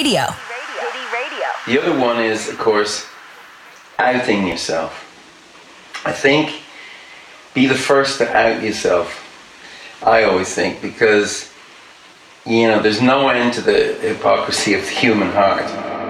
Radio. The other one is, of course, outing yourself. I think be the first to out yourself. I always think, because, there's no end to the hypocrisy of the human heart.